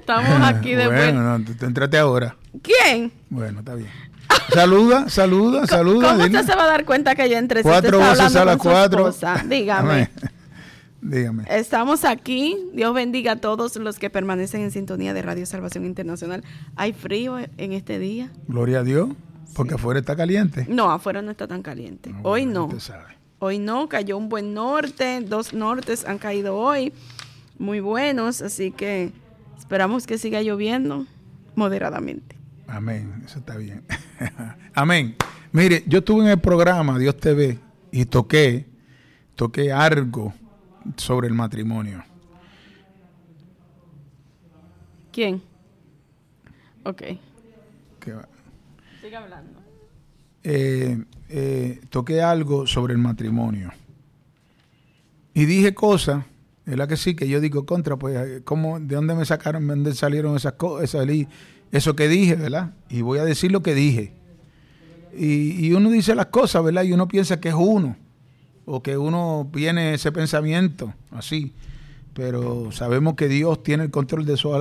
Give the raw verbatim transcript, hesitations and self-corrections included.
Estamos aquí de bueno. Bueno, no, tú entraste ahora. ¿Quién? Bueno, está bien. Saluda, saluda, saluda. ¿Cómo dile. usted se va a dar cuenta que yo entré? Cuatro si veces a las cuatro. Dígame. Dígame. Estamos aquí. Dios bendiga a todos los que permanecen en sintonía de Radio Salvación Internacional. ¿Hay frío en este día? Gloria a Dios, porque sí. Afuera está caliente. No, afuera no está tan caliente. No, hoy no. Hoy no, cayó un buen norte. Dos nortes han caído hoy. Muy buenos, así que esperamos que siga lloviendo moderadamente. Amén, eso está bien. Amén. Mire, yo estuve en el programa Dios T V y toqué, toqué algo sobre el matrimonio. ¿Quién? Ok. ¿Qué va? Sigue hablando. Eh, eh, toqué algo sobre el matrimonio. Y dije cosas, ¿verdad que sí? Que yo digo contra, pues, ¿cómo, ¿de dónde me sacaron, de dónde salieron esas cosas? Eso que dije, ¿verdad? Y voy a decir lo que dije. Y, y uno dice las cosas, ¿verdad? Y uno piensa que es uno, o que uno tiene ese pensamiento, así. Pero sabemos que Dios tiene el control de eso.